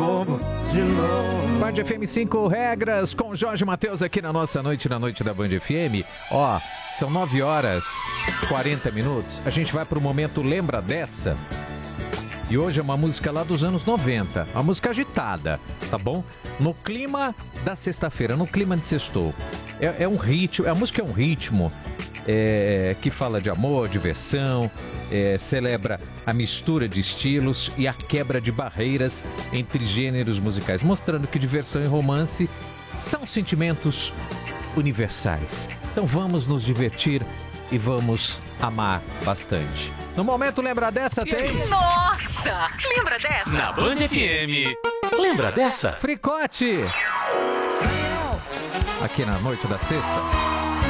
bobo de novo. Band FM 5 regras com Jorge Mateus aqui na nossa noite, na noite da Band FM. Ó, são 9 horas 40 minutos. A gente vai pro momento Lembra Dessa? E hoje é uma música lá dos anos 90. Uma música agitada, tá bom? No clima da sexta-feira, no clima de sextou. É um ritmo, a música é um ritmo que fala de amor, diversão, celebra a mistura de estilos e a quebra de barreiras entre gêneros musicais, mostrando que diversão e romance são sentimentos universais. Então vamos nos divertir e vamos amar bastante. No momento Lembra Dessa tem... Nossa! Lembra dessa? Na Band FM. Lembra dessa? Fricote! Aqui na noite da sexta.